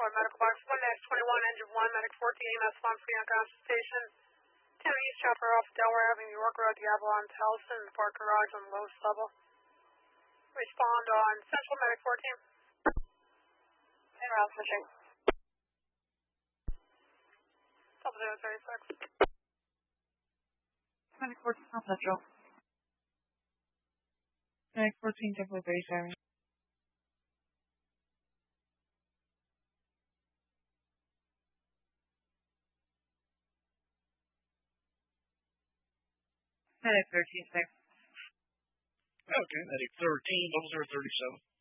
medical box 1-21, engine 1, medic 14, EMS 1 free on consultation. 10 East Chopper off Delaware Avenue, York Road, Diablo on Towson, the park garage on the lowest level. Respond on Central Medic 14. Hey, Ralph, switching. 0036. Medic 14 on Central. Medic 14, definitely very sorry. Medic 13, 6. Okay, Medic 13, 0037.